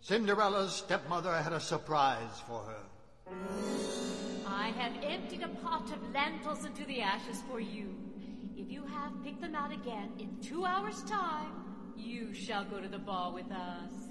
Cinderella's stepmother had a surprise for her. I have emptied a pot of lentils into the ashes for you. If you have picked them out again in 2 hours' time, you shall go to the ball with us.